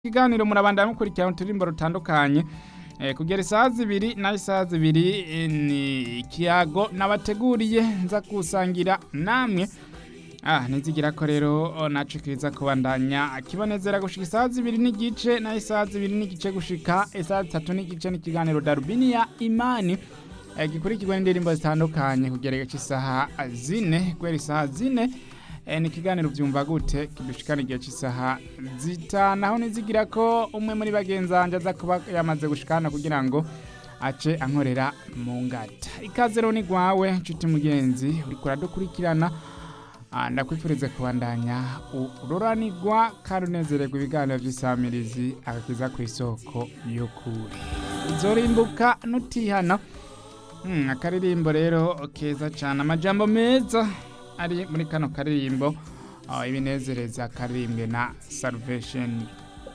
Ikiganiro murabandanya mukurikirana uturirimbo rutandukanye kugera isaha zibiri na isaha zibiri ni ikiyago nabateguriye nza kusangira namwe nizigira ko rero nacikiriza kubandanya kibonezera gushika isaha zibiri n'igice na isaha zibiri n'igice gushika isaha zitatu n'igice n'ikiganiro Darubini ya Imani gikurikirwa n'indirimbo zitandukanye kugera isaha zine kwera isaha zine ni ikiganiro byumva gute kidushikana igihe cy'isaha zitanu aho nizigira ko umwe muri bagenzanje aza kuba yamaze gushikana kugira ngo ace ankorera mu ngata ikaze rero ni gwawe nshuti mugenzi uri kuradukurikirana ndakwifurize kubandanya uroranirwa kandi unezererwa ibiganiro by'isamirizi agakiza ku isoko y'ukuri uzorimbuka nutihana akaririmbo rero keza cyane amajambo meza ari muri kano karirimbo ibinezereza karirimbwe na Salvation